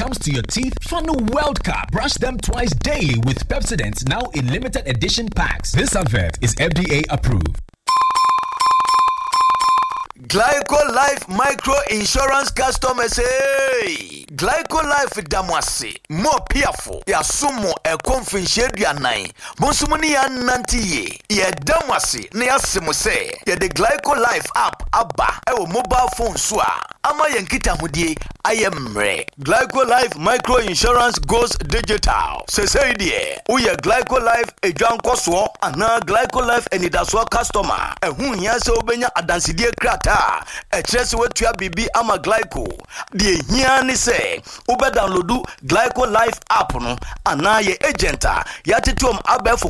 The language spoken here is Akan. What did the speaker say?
comes to your teeth, Fano World Cup. Brush them twice daily with Pepsodent, now in limited edition packs. This advert is FDA approved. Glyco Life Micro Insurance customers, hey! Glyco Life damwase more peerful ya sumo e konfinshiedu ya nine monsumuni ya nantiye ye damwase ne ya simuse ye the Glyco Life app aba ewo mobile phone so ama yenkita hudie ayemre. Glyco Life Micro Insurance goes digital. Sesei die uye Glyco Life edwankoso ana Glyco Life enidaso customer ehun hia se obenya adansidie krata ekrese wetua bibi ama Glyco die hia ni se ube downloadu Glyco Life app no ana ye agenta ya tetom abefo